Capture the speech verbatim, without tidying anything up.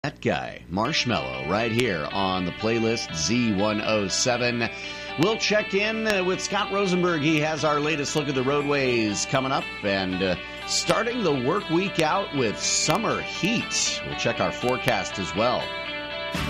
That guy, Marshmello, right here on the playlist Z one oh seven. We'll check in uh, with Scott Rosenberg. He has our latest look at the roadways coming up and uh, starting the work week out with summer heat. We'll check our forecast as well.